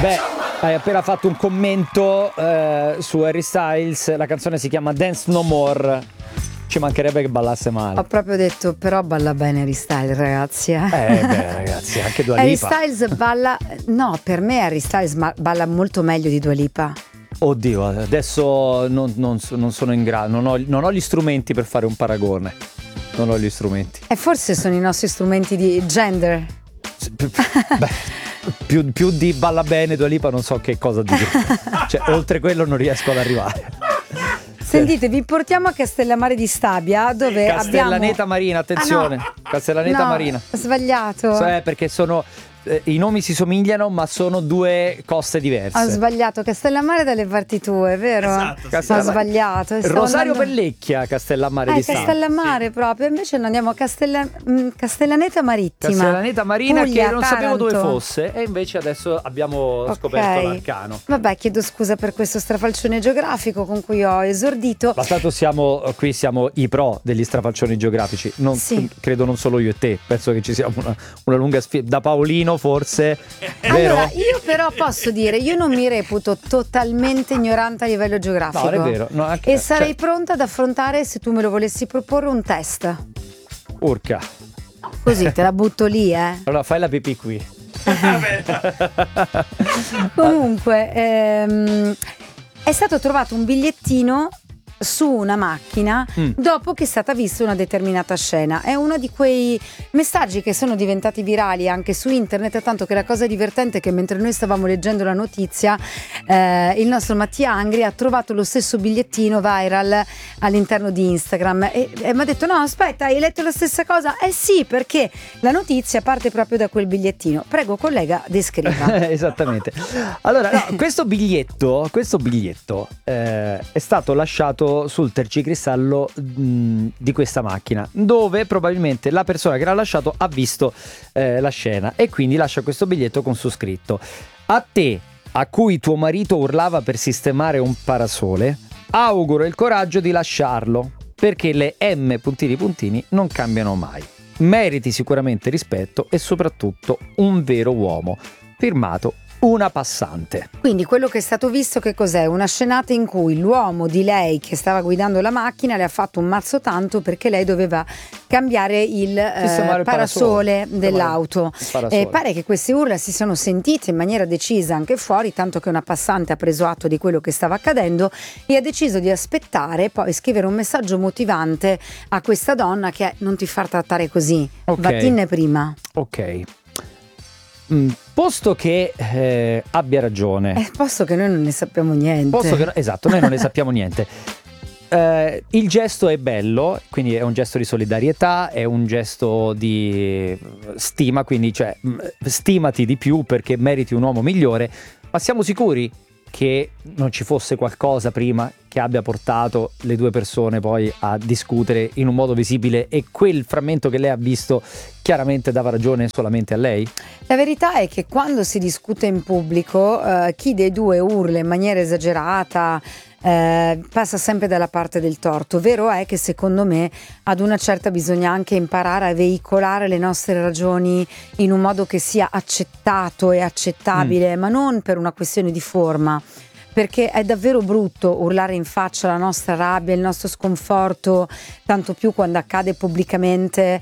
Beh, hai appena fatto un commento su Harry Styles, la canzone si chiama Dance No More. Ci mancherebbe che ballasse male. Ho proprio detto, però balla bene Harry Styles, ragazzi. Beh, ragazzi, anche Dua Harry Lipa. Styles balla. No, per me Harry Styles balla molto meglio di Dua Lipa. Oddio, adesso non sono in grado, non ho gli strumenti per fare un paragone. Non ho gli strumenti. E forse sono i nostri strumenti di gender. Beh, più di balla bene Dua Lipa non so che cosa dire. Cioè, oltre quello non riesco ad arrivare. Sentite, vi portiamo a Castellammare di Stabia, dove Castellaneta abbiamo... Marina, attenzione. Ah, no. Castellaneta No, Marina. Sbagliato. Perché sono i nomi si somigliano, ma sono due coste diverse. Ho sbagliato, Castellammare dalle parti tue, vero? Esatto, sì. Ho sbagliato. Rosario Pellecchia, Castellammare di Stabia. Castellammare proprio, invece noi andiamo a Castellaneta Marittima. Castellaneta Marina, Puglia, che non sapevo dove Taranto. fosse, e invece adesso abbiamo scoperto l'arcano. Vabbè, chiedo scusa per questo strafalcione geografico con cui ho esordito. Ma tanto siamo i pro degli strafalcioni geografici, Sì. credo non solo io e te, penso che ci sia una lunga sfida, da Paolino forse, vero? Allora, io però posso dire, io non mi reputo totalmente ignorante a livello geografico. No, non è vero. No, E sarei pronta ad affrontare, se tu me lo volessi proporre, un test. Urca. Così, te la butto lì, eh. Allora fai la pipì qui. Comunque, è stato trovato un bigliettino su una macchina dopo che è stata vista una determinata scena. È uno di quei messaggi che sono diventati virali anche su internet, tanto che la cosa divertente è che mentre noi stavamo leggendo la notizia, il nostro Mattia Angri ha trovato lo stesso bigliettino viral all'interno di Instagram e mi ha detto: no, aspetta, hai letto la stessa cosa? Eh sì, perché la notizia parte proprio da quel bigliettino. Prego collega, descriva. Esattamente. Allora, no, questo biglietto è stato lasciato sul tergicristallo di questa macchina, dove probabilmente la persona che l'ha lasciato ha visto la scena e quindi lascia questo biglietto con su scritto: a te, a cui tuo marito urlava per sistemare un parasole, auguro il coraggio di lasciarlo, perché le M puntini puntini non cambiano mai. Meriti sicuramente rispetto e soprattutto un vero uomo. Firmato una passante. Quindi quello che è stato visto che cos'è? Una scenata in cui l'uomo di lei che stava guidando la macchina le ha fatto un mazzo tanto perché lei doveva cambiare il parasole dell'auto. E pare che queste urla si sono sentite in maniera decisa anche fuori, tanto che una passante ha preso atto di quello che stava accadendo e ha deciso di aspettare e poi scrivere un messaggio motivante a questa donna che è: non ti far trattare così, vattene prima. Ok. Posto che abbia ragione, posto che noi non ne sappiamo niente. Esatto, noi non ne sappiamo niente. Il gesto è bello, quindi è un gesto di solidarietà, è un gesto di stima, quindi stimati di più perché meriti un uomo migliore, ma siamo sicuri che non ci fosse qualcosa prima che abbia portato le due persone poi a discutere in un modo visibile e quel frammento che lei ha visto chiaramente dava ragione solamente a lei? La verità è che quando si discute in pubblico, chi dei due urla in maniera esagerata passa sempre dalla parte del torto. Vero è che secondo me ad una certa bisogna anche imparare a veicolare le nostre ragioni in un modo che sia accettato e accettabile, ma non per una questione di forma. Perché è davvero brutto urlare in faccia la nostra rabbia, il nostro sconforto, tanto più quando accade pubblicamente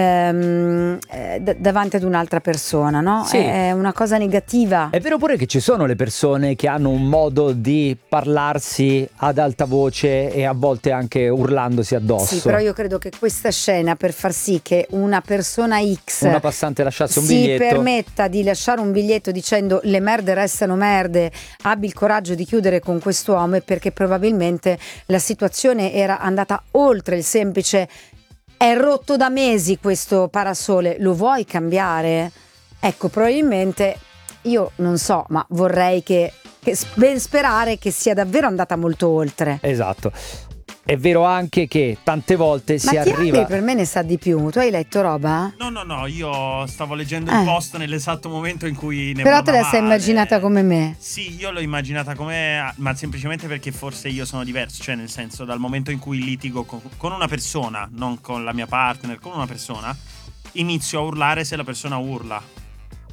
davanti ad un'altra persona, no? Sì. È una cosa negativa. È vero pure che ci sono le persone che hanno un modo di parlarsi ad alta voce e a volte anche urlandosi addosso. Sì, però io credo che questa scena, per far sì che una persona X, una passante lasciasse un biglietto, si permetta di lasciare un biglietto dicendo le merde restano merde, abbi il coraggio di chiudere con quest'uomo, è perché probabilmente la situazione era andata oltre il semplice è rotto da mesi questo parasole, lo vuoi cambiare? Ecco, probabilmente io non so, ma vorrei che ben sperare che sia davvero andata molto oltre. Esatto. È vero anche che tante volte si arriva. Per me ne sa di più. Tu hai letto roba? No, io stavo leggendo il post nell'esatto momento in cui ne Però te la parlava sei immaginata come me. Sì, io l'ho immaginata come ma semplicemente perché forse io sono diverso, cioè nel senso dal momento in cui litigo con una persona, non con la mia partner, con una persona, inizio a urlare se la persona urla.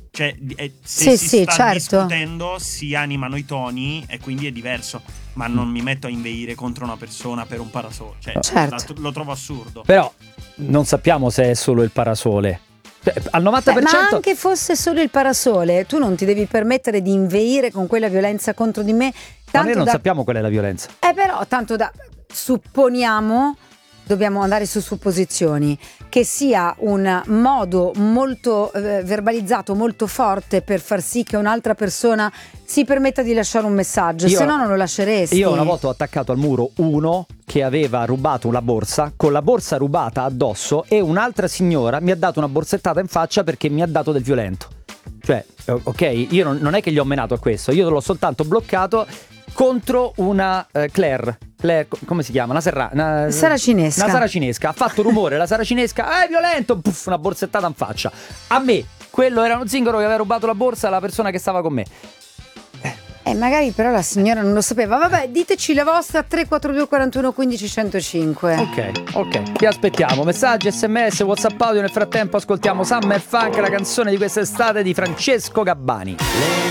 Cioè, se Sì, si sta certo. discutendo si animano i toni e quindi è diverso. Ma non mi metto a inveire contro una persona per un parasole. Cioè, Certo. lo trovo assurdo. Però non sappiamo se è solo il parasole. Al 90%. Ma anche fosse solo il parasole, tu non ti devi permettere di inveire con quella violenza contro di me. Ma noi non sappiamo qual è la violenza. Però tanto da supponiamo, dobbiamo andare su supposizioni, che sia un modo molto verbalizzato, molto forte per far sì che un'altra persona si permetta di lasciare un messaggio, se no non lo lasceresti. Io una volta ho attaccato al muro uno che aveva rubato una borsa, con la borsa rubata addosso, e un'altra signora mi ha dato una borsettata in faccia perché mi ha dato del violento. Cioè, ok, io non è che gli ho menato a questo, io l'ho soltanto bloccato contro una Claire, come si chiama? Una saracinesca. Una saracinesca. Ha fatto rumore la saracinesca, è violento, puff, una borsettata in faccia. A me, quello era uno zingaro che aveva rubato la borsa alla persona che stava con me. Magari però la signora non lo sapeva. Vabbè, diteci la vostra 342 41 15 105. Ok, vi aspettiamo. Messaggi, SMS, WhatsApp audio. Nel frattempo ascoltiamo Summer Funk, la canzone di quest'estate di Francesco Gabbani.